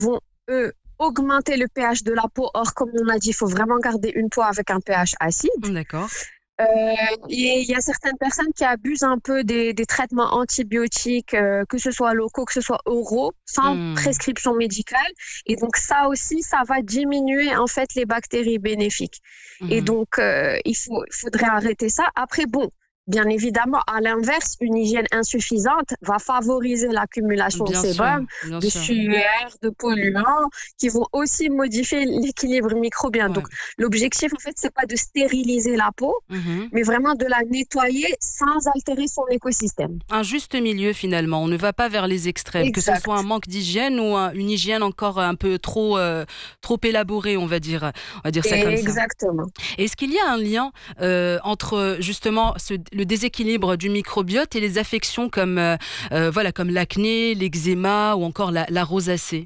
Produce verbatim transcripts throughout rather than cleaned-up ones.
vont, eux, augmenter le pH de la peau. Or, comme on a dit, il faut vraiment garder une peau avec un pH acide. D'accord. Euh, et il y a certaines personnes qui abusent un peu des, des traitements antibiotiques, euh, que ce soit locaux, que ce soit oraux, sans Mmh. prescription médicale. Et donc ça aussi, ça va diminuer en fait les bactéries bénéfiques. Et Mmh. donc, euh, il faut, il faudrait arrêter ça. Après, bon, bien évidemment, à l'inverse, une hygiène insuffisante va favoriser l'accumulation de Bien sûr, sébum, bien de sûr. sueur, de polluants, qui vont aussi modifier l'équilibre microbien. Ouais. Donc, l'objectif, en fait, c'est pas de stériliser la peau, Mmh. mais vraiment de la nettoyer sans altérer son écosystème. Un juste milieu finalement, on ne va pas vers les extrêmes, que ce soit un Exact. manque d'hygiène ou un une hygiène encore un peu trop, heu, trop élaborée, on va dire, on va dire ça comme ça. Exactement. Est-ce qu'il y a un lien, heu, entre justement ce le déséquilibre du microbiote et les affections comme, heu heu, voilà, comme l'acné, l'eczéma ou encore la la rosacée?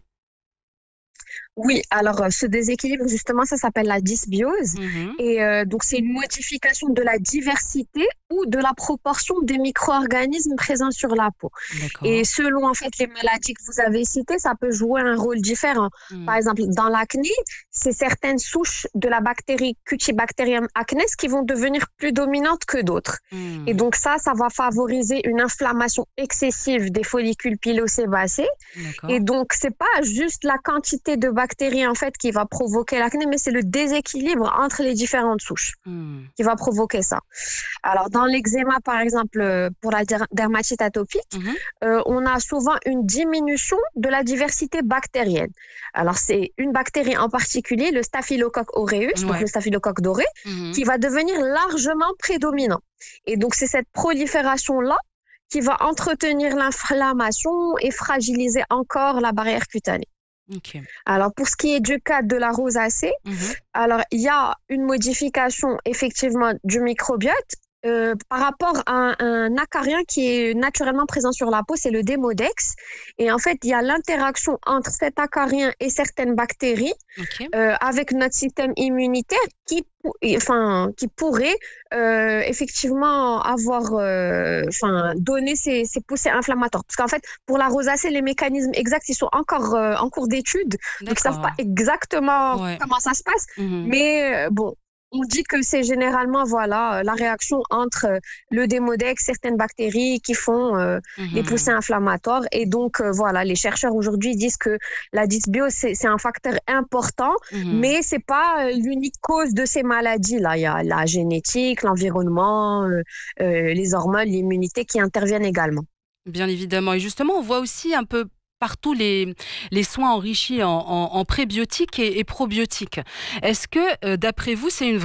Oui, alors euh, ce déséquilibre, justement, ça s'appelle la dysbiose. Mmh. Et euh, donc, c'est une modification de la diversité ou de la proportion des micro-organismes présents sur la peau. Et D'accord. selon, en fait, les maladies que vous avez citées, ça peut jouer un rôle différent. Par Mmh. exemple, dans l'acné, c'est certaines souches de la bactérie Cutibacterium acnes qui vont devenir plus dominantes que d'autres. Et Mmh. donc ça, ça va favoriser une inflammation excessive des follicules pilosébacés. Et D'accord. donc, c'est pas juste la quantité de bactéries en fait qui va provoquer l'acné, mais c'est le déséquilibre entre les différentes souches Mmh. qui va provoquer ça. Alors, dans l'eczéma, par exemple, euh, pour la der- dermatite atopique, Mmh. euh, on a souvent une diminution de la diversité bactérienne. Alors, c'est une bactérie en particulier, le Staphylocoque aureus, donc Ouais. le staphylocoque doré, Mmh. qui va devenir largement prédominant. Et donc, c'est cette prolifération-là qui va entretenir l'inflammation et fragiliser encore la barrière cutanée. OK. Alors, pour ce qui est du cas de la rosacée, Mmh. alors il y a une modification effectivement du microbiote euh, par rapport à un, un acarien qui est naturellement présent sur la peau, c'est le démodex. Et en fait, il y a l'interaction entre cet acarien et certaines bactéries OK. euh, avec notre système immunitaire qui, enfin, qui pourrait euh, effectivement avoir, euh, enfin, donné ces, ces poussées inflammatoires. Parce qu'en fait, pour la rosacée, les mécanismes exacts, ils sont encore euh, en cours d'étude, donc ils savent pas D'accord. exactement Ouais. comment ça se passe. Mmh. Mais euh, bon, on dit que c'est généralement voilà la réaction entre euh, le démodex, certaines bactéries qui font euh, les poussées Mmh. inflammatoires. Et donc euh, voilà, les chercheurs aujourd'hui disent que la dysbiose c'est, c'est un facteur important, Mmh. mais c'est pas euh, l'unique cause de ces maladies-là. Il y a la génétique, l'environnement, euh, euh, les hormones, l'immunité qui interviennent également. Bien évidemment et justement, on voit aussi un peu partout les les soins enrichis en en en prébiotiques et et probiotiques. Est-ce que, heu, d'après vous, c'est une